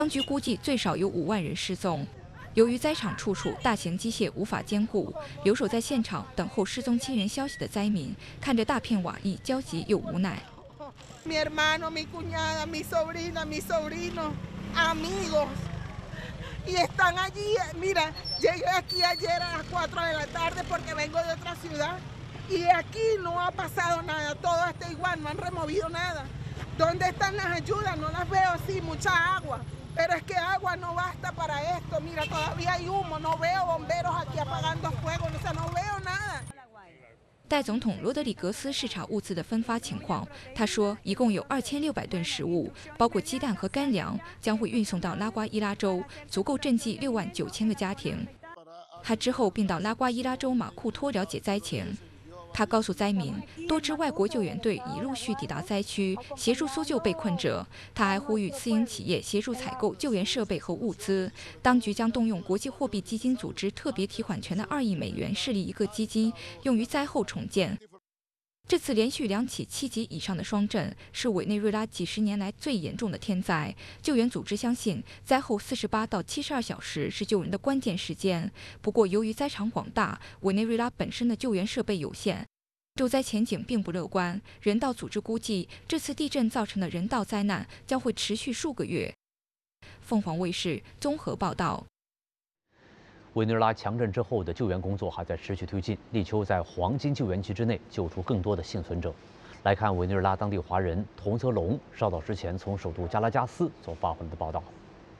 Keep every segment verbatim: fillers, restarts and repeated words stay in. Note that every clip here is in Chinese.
当局估计最少有五万人失踪。由于灾场处处大型机械无法兼顾，留守在现场等候失踪亲人消息的灾民，看着大片瓦砾，焦急又无奈。 Mi hermano, mi cuñada, mi sobrina, mi sobrino, amigos. Y están allí, mira, llegué aquí ayer a las cuatro de la tarde porque vengo de otra ciudad y aquí no ha pasado nada, todo está igual, no han removido nada. ¿Dónde están las ayudas? No las veo, sí, mucha agua, pero es que agua no basta para esto, mira, todavía hay humo, no veo bomberos aquí apagando fuego, o sea, no veo nada. 代总统罗德里格斯视察物资的分发情况，他说，一共有二千六百吨食物，包括鸡蛋和干粮，将会运送到拉瓜伊拉州，足够赈济六万九千个家庭。他之后并到拉瓜伊拉州马库托了解灾情。他告诉灾民，多支外国救援队已陆续抵达灾区，协助搜救被困者。他还呼吁私营企业协助采购救援设备和物资。当局将动用国际货币基金组织特别提款权的二亿美元，设立一个基金，用于灾后重建。这次连续两起七级以上的双震，是委内瑞拉几十年来最严重的天灾。救援组织相信，灾后四十八到七十二小时是救人的关键时间。不过，由于灾场广大，委内瑞拉本身的救援设备有限，救灾前景并不乐观。人道组织估计，这次地震造成的人道灾难将会持续数个月。凤凰卫视综合报道。 委内瑞拉强震之后的救援工作还在持续推进，力求在黄金救援期之内救出更多的幸存者。来看委内瑞拉当地华人童泽龙稍早之前从首都加拉加斯所发回来的报道。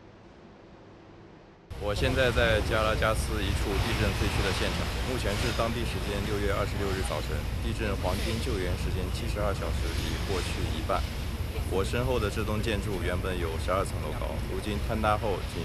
我现在在加拉加斯一处地震废墟的现场，目前是当地时间六月二十六日早晨，地震黄金救援时间七十二小时已过去一半。我身后的这栋建筑原本有十二层楼高，如今坍塌后仅